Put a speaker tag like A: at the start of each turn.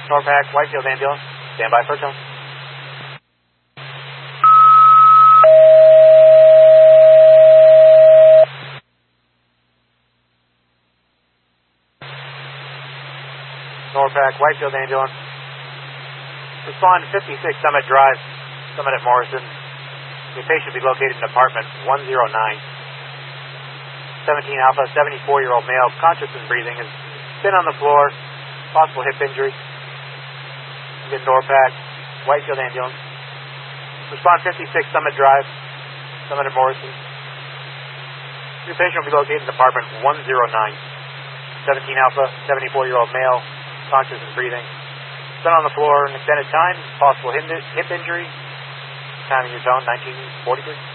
A: Norpac, Whitefield ambulance. Stand by for tone. Norpac, Whitefield ambulance. Respond to 56 Summit Drive, Summit at Morrison. Your patient will be located in apartment 109. 17 Alpha, 74-year-old male, conscious and breathing, has been on the floor, possible hip injury. Get Norpac, Whitefield ambulance. Respond 56 Summit Drive, Summit at Morrison. Your patient will be located in apartment 109. 17 Alpha, 74-year-old male, conscious and breathing. Been on the floor an extended time, possible hip injury. Time of your zone, 1943.